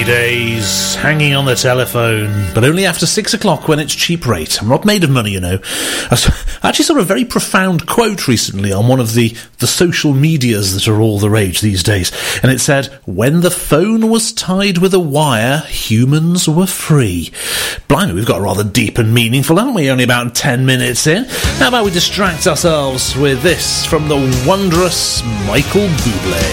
days, hanging on the telephone, but only after 6 o'clock when it's cheap rate. I'm not made of money, you know. I actually saw a very profound quote recently on one of the social medias that are all the rage these days, and it said, when the phone was tied with a wire, humans were free. Blimey, we've got rather deep and meaningful, haven't we? Only about 10 minutes in. How about we distract ourselves with this from the wondrous Michael Bublé?